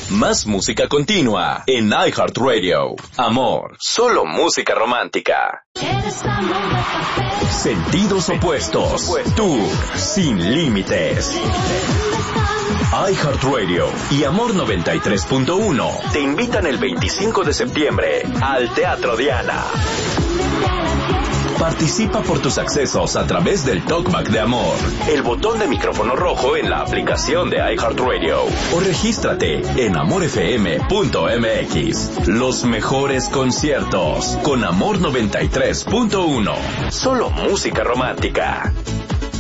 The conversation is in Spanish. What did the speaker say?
Más música continua en iHeartRadio. Amor, solo música romántica. Sentidos opuestos. Tú, sin límites. iHeartRadio y Amor 93.1 te invitan el 25 de septiembre al Teatro Diana. Participa por tus accesos a través del Talkback de Amor, el botón de micrófono rojo en la aplicación de iHeartRadio o regístrate en amorfm.mx. Los mejores conciertos con Amor 93.1. Solo música romántica.